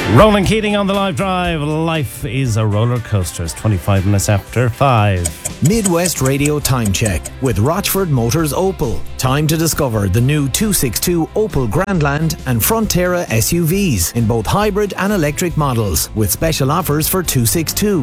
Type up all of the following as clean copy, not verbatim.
Roland Keating on the live drive. Life is a roller coaster. It's 25 minutes after 5. Midwest Radio Time Check with Rochford Motors Opel. Time to discover the new 262 Opel Grandland and Frontera SUVs in both hybrid and electric models with special offers for 262.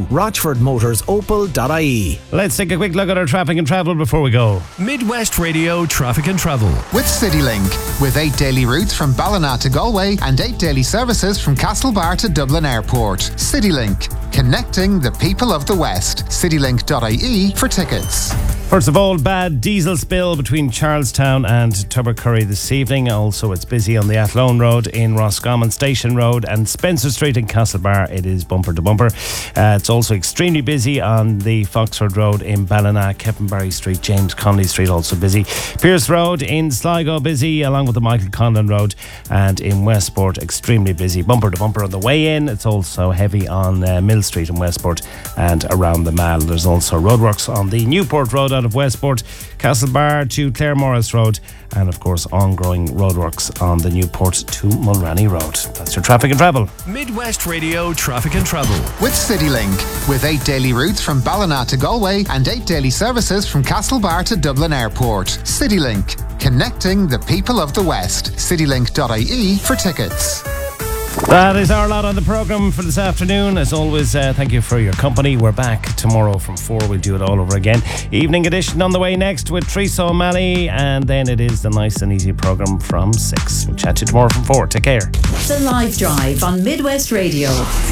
RochfordMotorsOpel.ie. Let's take a quick look at our traffic and travel before we go. Midwest Radio Traffic and Travel with CityLink, with 8 daily routes from Ballina to Galway and 8 daily services from Castlebar to Dublin Airport. CityLink, connecting the people of the West. CityLink.ie for tickets. First of all, bad diesel spill between Charlestown and Tubbercurry this evening. Also, it's busy on the Athlone Road in Roscommon Station Road and Spencer Street in Castlebar. It is bumper to bumper. It's also extremely busy on the Foxford Road in Ballina, Keppenbarry Street, James Connolly Street also busy. Pierce Road in Sligo busy, along with the Michael Conlon Road, and in Westport extremely busy, bumper to bumper on the way in. It's also heavy on Mill Street in Westport and around the Mall. There's also roadworks on the Newport Road out of Westport, Castlebar to Claremorris Road, and of course ongoing roadworks on the Newport to Mulranny Road. That's your traffic and travel. Midwest Radio Traffic and Travel with CityLink, with 8 daily routes from Ballina to Galway and 8 daily services from Castlebar to Dublin Airport. CityLink, connecting the people of the West. CityLink.ie for tickets. That is our lot on the programme for this afternoon. As always, thank you for your company. We're back tomorrow from 4. We'll do it all over again. Evening edition on the way next with Teresa O'Malley, and then it is the nice and easy programme from 6. We'll chat to you tomorrow from 4. Take care. The Live Drive on Midwest Radio.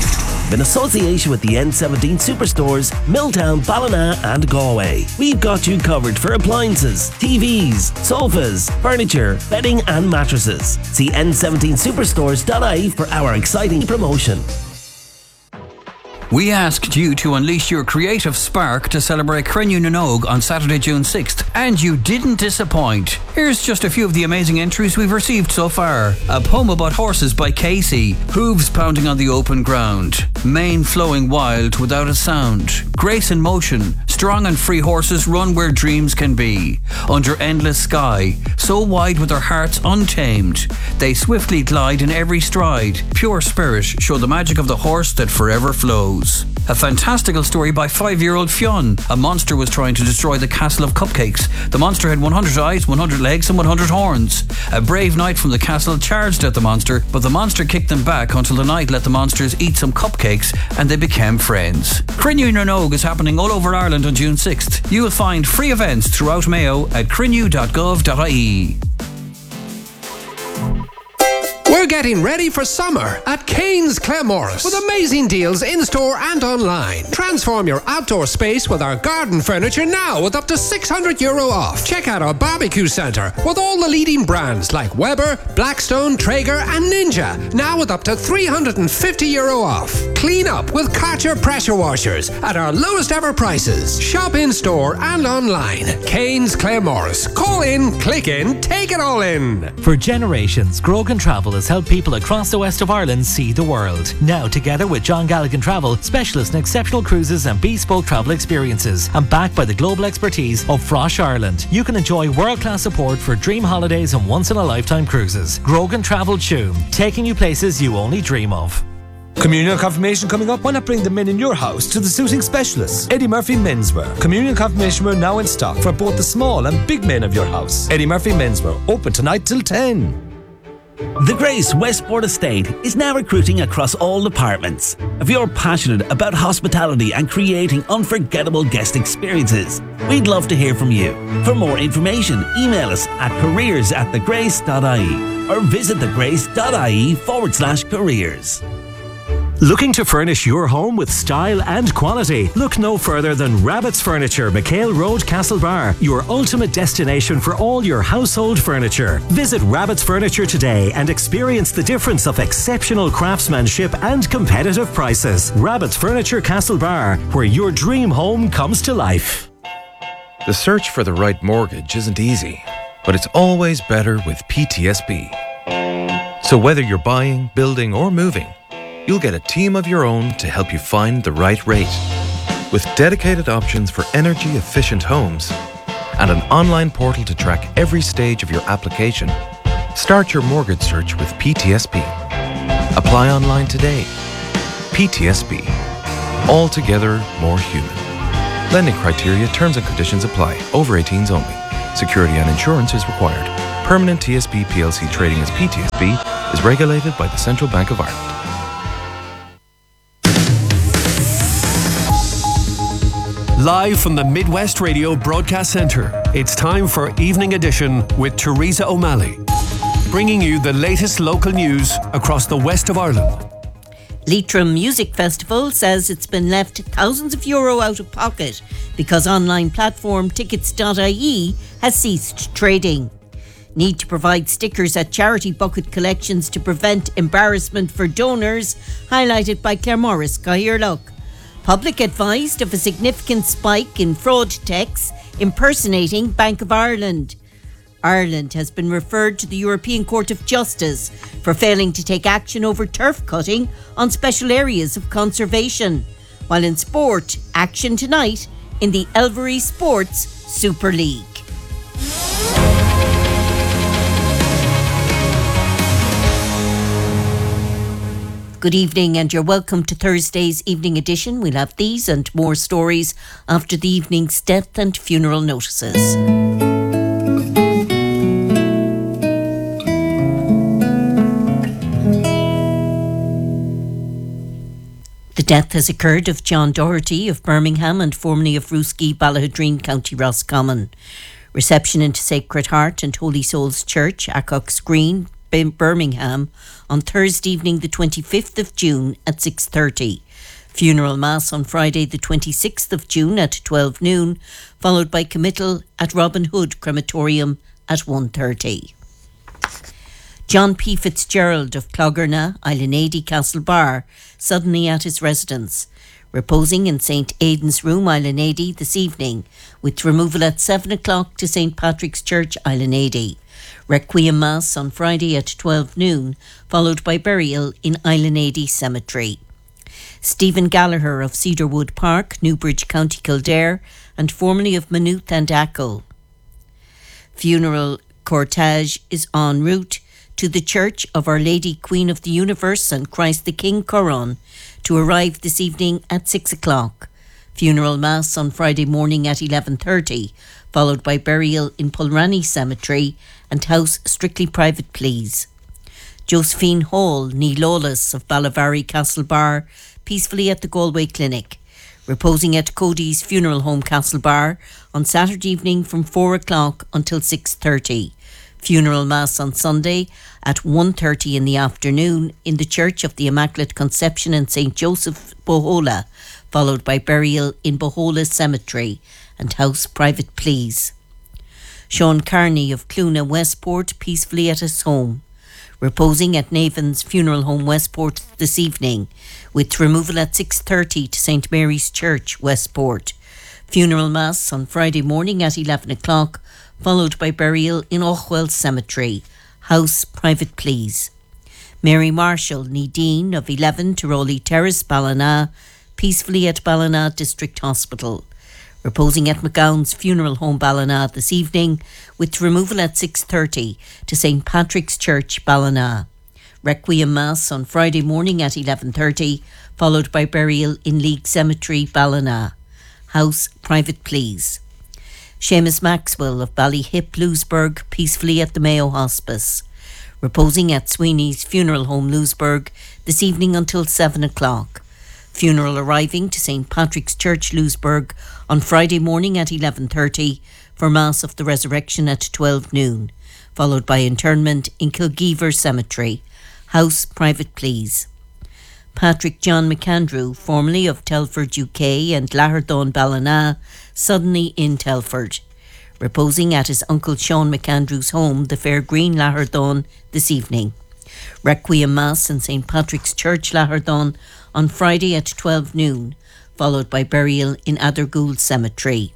In association with the N17 Superstores, Milltown, Ballina and Galway. We've got you covered for appliances, TVs, sofas, furniture, bedding and mattresses. See N17Superstores.ie for our exciting promotion. We asked you to unleash your creative spark to celebrate Crenn Mhóig on Saturday, June 6th, and you didn't disappoint. Here's just a few of the amazing entries we've received so far. A poem about horses by Casey. Hooves pounding on the open ground. Mane flowing wild without a sound. Grace in motion. Strong and free horses run where dreams can be. Under endless sky. So wide with their hearts untamed. They swiftly glide in every stride. Pure spirit show the magic of the horse that forever flows. A fantastical story by 5-year-old Fionn. A monster was trying to destroy the castle of cupcakes. The monster had 100 eyes, 100 legs and 100 horns. A brave knight from the castle charged at the monster, but the monster kicked them back until the knight let the monsters eat some cupcakes and they became friends. Crenn Mhóig is happening all over Ireland on June 6th. You will find free events throughout Mayo at crennew.gov.ie. We're getting ready for summer at Kane's Claremorris with amazing deals in-store and online. Transform your outdoor space with our garden furniture now with up to €600 off. Check out our barbecue centre with all the leading brands like Weber, Blackstone, Traeger and Ninja, now with up to €350 off. Clean up with Karcher pressure washers at our lowest ever prices. Shop in-store and online. Kane's Claremorris. Call in, click in, take it all in. For generations, Grogan Travel has helped people across the west of Ireland see the world. Now, together with John Galligan Travel, specialists in exceptional cruises and bespoke travel experiences, and backed by the global expertise of Frosh Ireland, you can enjoy world-class support for dream holidays and once-in-a-lifetime cruises. Grogan Travel Tuam, taking you places you only dream of. Communion confirmation coming up? Why not bring the men in your house to the suiting specialists? Eddie Murphy Menswear. Communion confirmation wear now in stock for both the small and big men of your house. Eddie Murphy Menswear, open tonight till 10. The Grace Westport Estate is now recruiting across all departments. If you're passionate about hospitality and creating unforgettable guest experiences, we'd love to hear from you. For more information, email us at careers@thegrace.ie or visit thegrace.ie/careers. Looking to furnish your home with style and quality? Look no further than Rabbit's Furniture, McHale Road, Castlebar, your ultimate destination for all your household furniture. Visit Rabbit's Furniture today and experience the difference of exceptional craftsmanship and competitive prices. Rabbit's Furniture, Castlebar, where your dream home comes to life. The search for the right mortgage isn't easy, but it's always better with PTSB. So whether you're buying, building or moving, you'll get a team of your own to help you find the right rate. With dedicated options for energy-efficient homes and an online portal to track every stage of your application, start your mortgage search with PTSB. Apply online today. PTSB. Altogether more human. Lending criteria, terms and conditions apply. Over 18s only. Security and insurance is required. Permanent TSB PLC trading as PTSB is regulated by the Central Bank of Ireland. Live from the Midwest Radio Broadcast Centre, it's time for Evening Edition with Teresa O'Malley, bringing you the latest local news across the west of Ireland. Leitrim Music Festival says it's been left thousands of euro out of pocket because online platform tickets.ie has ceased trading. Need to provide stickers at charity bucket collections to prevent embarrassment for donors, highlighted by Claremorris Cahill. Public advised of a significant spike in fraud texts impersonating Bank of Ireland. Ireland has been referred to the European Court of Justice for failing to take action over turf cutting on special areas of conservation. While in sport, action tonight in the Elvery Sports Super League. Good evening and you're welcome to Thursday's Evening Edition. We'll have these and more stories after the evening's death and funeral notices. The death has occurred of John Doherty of Birmingham and formerly of Rooskey, Ballahadreen, County Roscommon. Reception into Sacred Heart and Holy Souls Church, Acocks Green, Birmingham, on Thursday evening the 25th of June at 6:30. Funeral Mass on Friday the 26th of June at 12 noon, followed by committal at Robin Hood Crematorium at 1:30. John P. Fitzgerald of Clogherna, Islanady, Castlebar, suddenly at his residence, reposing in St. Aidan's Room, Islanady, this evening, with removal at 7 o'clock to St. Patrick's Church, Islanady. Requiem Mass on Friday at 12 noon, followed by burial in Islanady Cemetery. Stephen Gallagher of Cedarwood Park, Newbridge, County Kildare, and formerly of Maynooth and Achill. Funeral cortege is en route to the Church of Our Lady Queen of the Universe and Christ the King Coron to arrive this evening at 6 o'clock. Funeral Mass on Friday morning at 11:30, followed by burial in Pulranny Cemetery and house strictly private please. Josephine Hall, ní Lawless of Ballavary Castlebar, peacefully at the Galway Clinic, reposing at Cody's Funeral Home Castlebar on Saturday evening from 4 o'clock until 6:30. Funeral Mass on Sunday at 1:30 in the afternoon in the Church of the Immaculate Conception in St. Joseph, Bohola, followed by burial in Bohola Cemetery and house private please. Sean Carney of Cluna Westport, peacefully at his home, reposing at Navan's Funeral Home Westport this evening, with removal at 6:30 to St. Mary's Church, Westport. Funeral Mass on Friday morning at 11 o'clock, followed by burial in Ochwell Cemetery, house private please. Mary Marshall, ní Dean of 11 Tiroli Terrace, Ballina, peacefully at Ballina District Hospital, reposing at McGowan's Funeral Home Ballina this evening, with removal at 6:30 to St. Patrick's Church, Ballina. Requiem Mass on Friday morning at 11:30, followed by burial in League Cemetery, Ballina, house private please. Seamus Maxwell of Ballyhip, Lewisburg, peacefully at the Mayo Hospice, reposing at Sweeney's Funeral Home, Lewisburg, this evening until 7 o'clock. Funeral arriving to St. Patrick's Church, Lewisburg, on Friday morning at 11:30 for Mass of the Resurrection at 12 noon, followed by interment in Kilgeever Cemetery, house private please. Patrick John McAndrew, formerly of Telford, UK, and Lahardon, Ballina, suddenly in Telford, reposing at his uncle Sean McAndrew's home, the Fair Green, Lahardon, this evening. Requiem Mass in St. Patrick's Church, Lahardon, on Friday at 12 noon, followed by burial in Athergould Cemetery.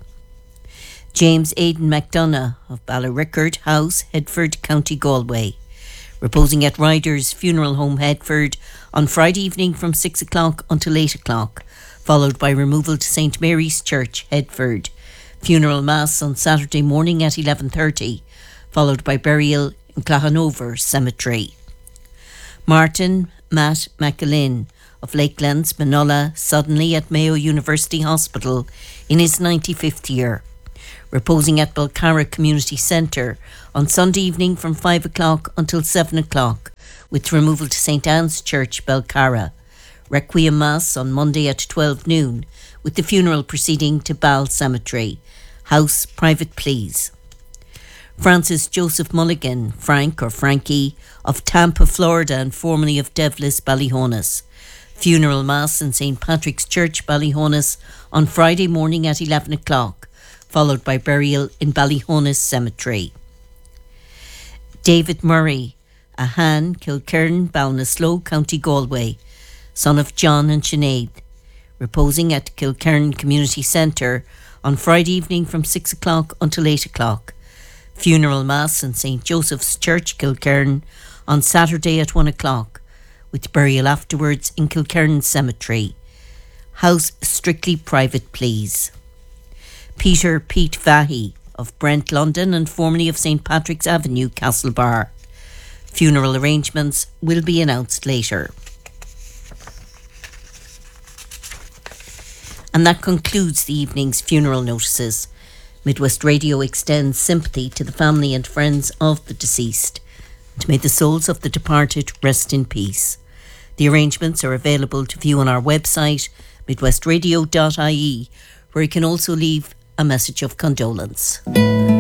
James Aidan McDonough of Ballarickard House, Headford, County Galway, reposing at Ryder's Funeral Home, Headford, on Friday evening from 6 o'clock until 8 o'clock, followed by removal to St. Mary's Church, Headford. Funeral Mass on Saturday morning at 11:30, followed by burial in Clahanover Cemetery. Martin Matt McAlin of Lakelands, Manola, suddenly at Mayo University Hospital in his 95th year. Reposing at Belcarra Community Centre on Sunday evening from 5 o'clock until 7 o'clock, with removal to St Anne's Church, Belcarra. Requiem Mass on Monday at 12 noon, with the funeral proceeding to Ball Cemetery. House private, please. Francis Joseph Mulligan, Frank or Frankie, of Tampa, Florida, and formerly of Devlis, Ballyhonus. Funeral Mass in St Patrick's Church, Ballyhonus, on Friday morning at 11 o'clock, followed by burial in Ballyhonus Cemetery. David Murray, a Han, Kilkern, Ballinasloe, County Galway, son of John and Sinead, reposing at Kilkern Community Centre on Friday evening from 6 o'clock until 8 o'clock. Funeral Mass in St Joseph's Church, Kilkern, on Saturday at 1 o'clock, with burial afterwards in Kilkern Cemetery. House strictly private, please. Peter Pete Vahey of Brent, London, and formerly of St Patrick's Avenue, Castlebar. Funeral arrangements will be announced later. And that concludes the evening's funeral notices. Midwest Radio extends sympathy to the family and friends of the deceased, and may the souls of the departed rest in peace. The arrangements are available to view on our website, midwestradio.ie, where you can also leave a message of condolence.